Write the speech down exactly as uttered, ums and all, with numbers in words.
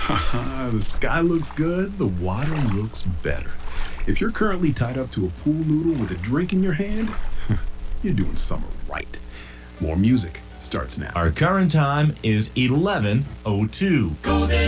The sky looks good, the water looks better. If you're currently tied up to a pool noodle with a drink in your hand, you're doing summer right. More music starts now. Our current time is eleven oh two. Golden